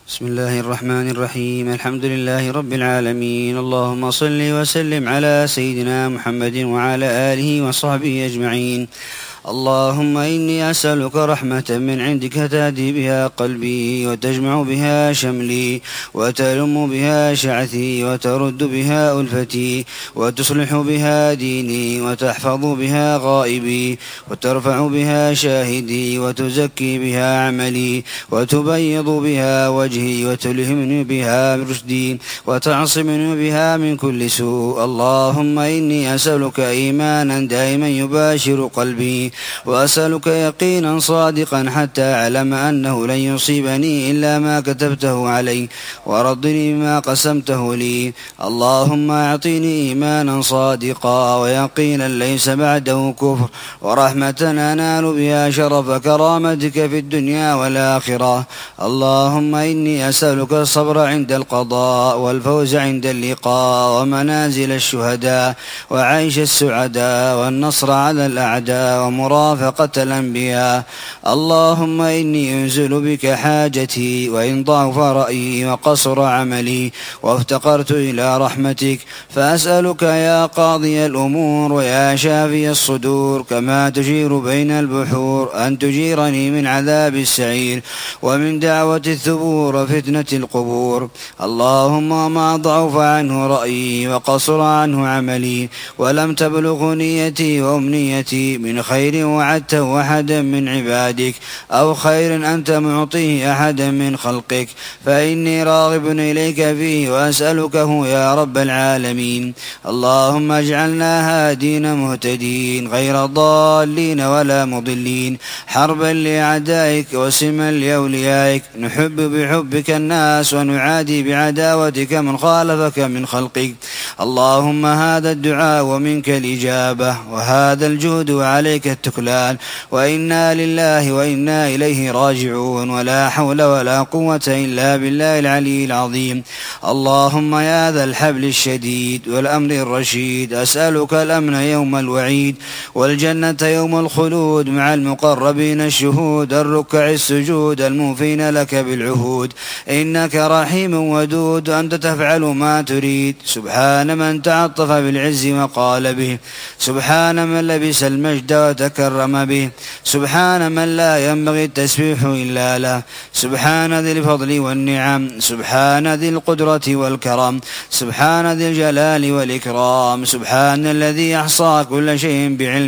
بسم الله الرحمن الرحيم. الحمد لله رب العالمين، اللهم صل وسلم على سيدنا محمد وعلى آله وصحبه أجمعين. اللهم إني أسألك رحمة من عندك تهدي بها قلبي وتجمع بها شملي وتلم بها شعثي وترد بها ألفتي وتصلح بها ديني وتحفظ بها غائبي وترفع بها شاهدي وتزكي بها عملي وتبيض بها وجهي وتلهمني بها رشدي وتعصمني بها من كل سوء. اللهم إني أسألك إيمانا دائما يباشر قلبي، وأسألك يقينا صادقا حتى أعلم أنه لن يصيبني إلا ما كتبته علي، وردني بما قسمته لي. اللهم أعطيني إيمانا صادقا ويقينا ليس بعده كفر، ورحمة أنال بها شرف كرامتك في الدنيا والآخرة. اللهم إني أسألك الصبر عند القضاء والفوز عند اللقاء ومنازل الشهداء وعيش السعداء والنصر على الأعداء ومرافقة الأنبياء. اللهم إني أنزل بك حاجتي وإن ضعف رأيي وقصر عملي وافتقرت إلى رحمتك، فأسألك يا قاضي الأمور ويا شافي الصدور كما تجير بين البحور أن تجيرني من عذاب السعير ومن دعوة الثبور وفتنة القبور. اللهم ما ضعف عنه رأيي وقصر عنه عملي ولم تبلغ نيتي وأمنيتي من خير وعدته أحدا من عبادك أو خير أنت معطيه أحدا من خلقك، فإني راغب إليك فيه وأسألكه يا رب العالمين. اللهم اجعلنا هادين مهتدين غير ضالين ولا مضلين، حربا لأعدائك وسما لأوليائك، نحب بحبك الناس ونعادي بعداوتك من خالفك من خلقك. اللهم هذا الدعاء ومنك الإجابة، وهذا الجهد وعليك التكلان، وإنا لله وإنا إليه راجعون، ولا حول ولا قوة إلا بالله العلي العظيم. اللهم يا ذا الحبل الشديد والأمر الرشيد، أسألك الأمن يوم الوعيد والجنة يوم الخلود مع المقربين الشهود الركع السجود الموفين لك بالعهود، إنك رحيم ودود أنت تفعل ما تريد. سبحان من تعطف بالعز وقال به، سبحان من لبس المجد وتكرم به، سبحان من لا ينبغي التسبيح إلا له، سبحان ذي الفضل والنعم، سبحان ذي القدرة والكرم، سبحان ذي الجلال والإكرام، سبحان الذي أحصى كل شيء بعلم